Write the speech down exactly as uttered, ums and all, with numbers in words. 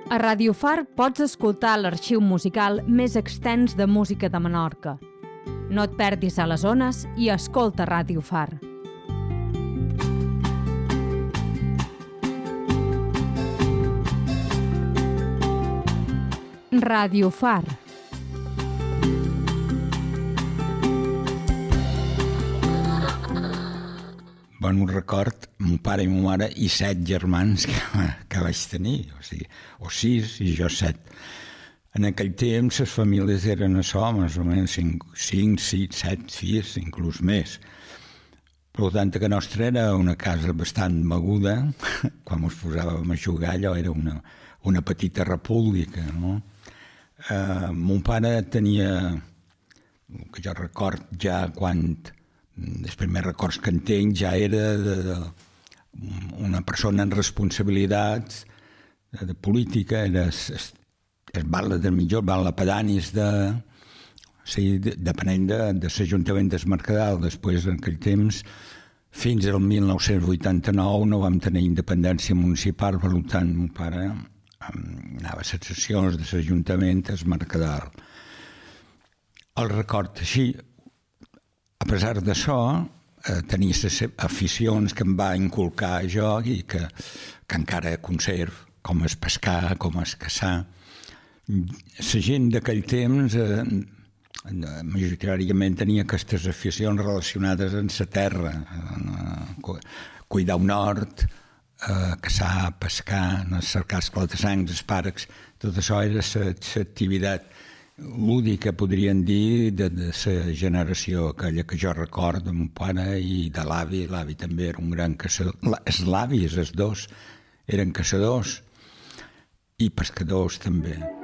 A Ràdio Far pots escoltar l'arxiu musical més extens de música de Menorca. No et perdis a les ones i escolta Ràdio Far. Ràdio Far. Bon record, mon pare i ma mare i set germans que, que vaig tenir, o sigui, o sis i jo set. En aquell temps les famílies eren això, més o menys cinc, cinc, sis, set fills, inclús més. Per tant, que nostra era una casa bastant beguda, quan ens posàvem a jugar allò era una, una petita república, no? Eh, mon pare tenia, que jo record ja quan... els primers records que entenc ja era de, de una persona amb responsabilitats de, de política, era es, es, es batla del millor, batla pedanis de, o sigui, de, depenent de, de l'Ajuntament del Mercadal. Després, en aquell temps, fins al mil nou-cents vuitanta-nou no vam tenir independència municipal, per tant, mon pare anava a les sessions de l'Ajuntament del Mercadal. El record així. A pesar d'això, eh, tenia les aficions que em va inculcar jo i que, que encara conserv, com es pescar, com es caçar. La gent d'aquell temps eh, majoritàriament tenia aquestes aficions relacionades amb la terra, eh, cuidar un hort, eh, caçar, pescar, cercar esclata-sangs, els parcs, tot això era l'activitat lúdica, podríem dir, de, de la generació aquella que jo recordo de mon pare i de l'avi. L'avi també era un gran caçador. Els avis, els dos, eren caçadors i pescadors també.